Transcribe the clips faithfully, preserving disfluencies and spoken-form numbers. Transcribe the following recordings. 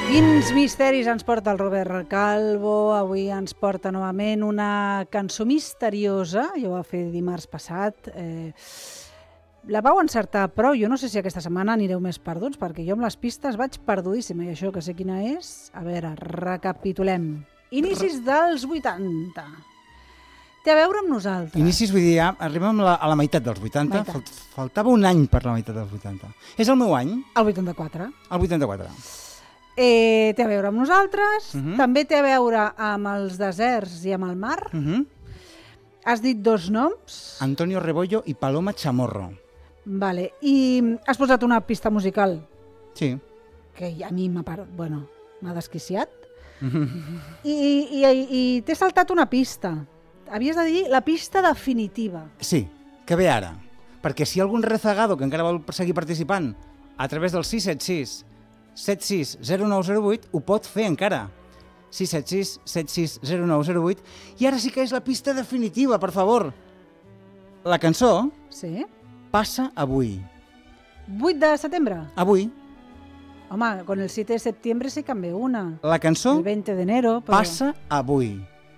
Quins misteris ens porta el Robert Calvo? Avui ens porta novament una cançó misteriosa. Jo ho va fer dimarts passat. Eh, la vau encertar prou. Jo no sé si aquesta setmana anireu més perduts, perquè jo amb les pistes vaig perdudíssima. I això que sé quina és... A veure, recapitulem. Inicis dels vuitanta. Té a veure amb nosaltres. Inicis, vull dir, ja arribem a la, a la meitat dels vuitanta. Meitat. Faltava un any per la meitat dels vuitanta. És el meu any? El vuitanta-quatre. El vuitanta-quatre. Eh, té a veure amb nosaltres, uh-huh. També té a veure amb els deserts i amb el mar. Uh-huh. Has dit dos noms. Antonio Rebollo i Paloma Chamorro. Vale. I has posat una pista musical. Sí. Que a mi m'ha par... bueno, m'ha desquiciat. Uh-huh. I, i, i, i t'he saltat una pista. Havies de dir la pista definitiva. Sí, que ve ara. Perquè si hi ha algun rezagado que encara vol seguir participant a través del sis set sis set sis zero nou zero vuit, ho pot fer encara. sis set sis set sis zero nou zero vuit. I ara sí que és la pista definitiva, per favor. La cançó sí. Passa avui. vuit de setembre? Avui. Home, con el siete de septiembre sí canvia una. La cançó el veinte de enero, però... Passa avui.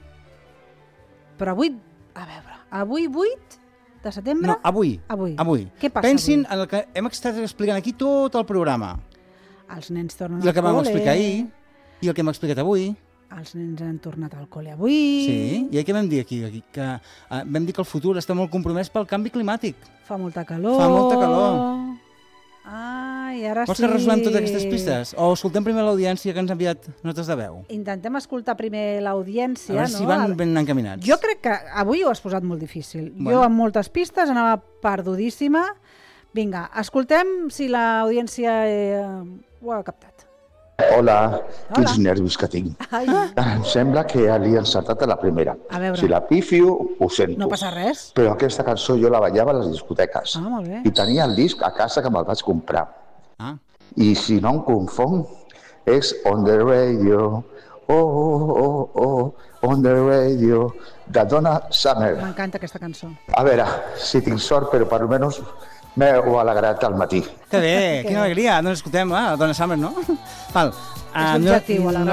Però avui, a veure, avui vuit de setembre? No, avui. Avui. avui. Què passa Pensin avui? en el que hem estat explicant aquí tot el programa. Els nens tornen I el que vam al col·le. explicar ahir, i el que hem explicat avui. Els nens han tornat al col·le avui. Sí, i què vam dir aquí? aquí que, uh, vam dir que el futur està molt compromès pel canvi climàtic. Fa molta calor. Fa molta calor. Ah, i ara Vols sí. que resumem totes aquestes pistes? O escoltem primer l'audiència que ens ha enviat notes de veu? Intentem escoltar primer l'audiència. A veure no? si van ben encaminats. Jo crec que avui ho has posat molt difícil. Bueno. Jo amb moltes pistes anava perdudíssima. Vinga, escoltem si l'audiència eh, ho ha captat. Hola, Hola. quins nervis que tinc. Ai. Em sembla que li he encertat a la primera. A veure. Si la pifio, ho sento. No passa res. Però aquesta cançó jo la ballava a les discoteques. Ah, molt bé. I tenia el disc a casa que me'l vaig comprar. Ah. I si no em confon, és On the Radio, oh, oh, oh, oh, On the Radio, de Donna Summer. M'encanta aquesta cançó. A veure, si tinc sort, però per almenys m'heu alegrat al matí. Que bé, quina alegria. Doncs escoltem, ah, Donna Summer, no? Val. És l'objectiu, a la